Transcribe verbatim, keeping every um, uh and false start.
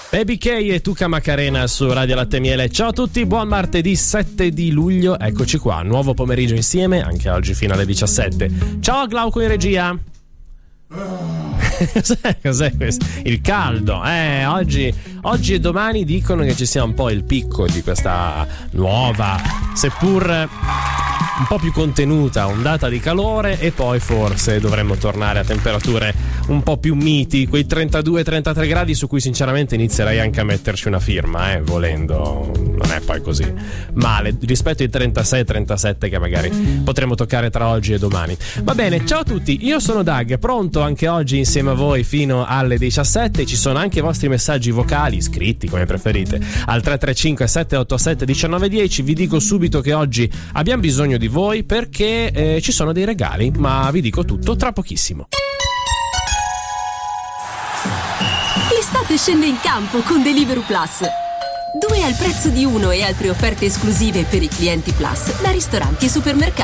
Baby K e Tuca Macarena su Radio Latte Miele. Ciao a tutti, buon martedì sette di luglio. Eccoci qua, nuovo pomeriggio insieme, anche oggi fino alle diciassette. Ciao Glauco in regia. Cos'è, cos'è questo? Il caldo, eh, oggi, oggi e domani dicono che ci sia un po' il picco di questa nuova, seppur un po' più contenuta ondata di calore, e poi forse dovremmo tornare a temperature un po' più miti, quei trentadue trentatré gradi su cui sinceramente inizierei anche a metterci una firma, eh, volendo. Non è poi così male rispetto ai trentasei trentasette che magari potremo toccare tra oggi e domani. Va bene, ciao a tutti, io sono Doug, pronto anche oggi insieme a voi fino alle diciassette. Ci sono anche i vostri messaggi vocali, scritti come preferite, al tre tre cinque sette otto sette uno nove uno zero. Vi dico subito che oggi abbiamo bisogno di voi perché eh, ci sono dei regali, ma vi dico tutto tra pochissimo. L'estate scende in campo con Deliveroo Plus. Due al prezzo di uno e altre offerte esclusive per i clienti Plus da ristoranti e supermercati.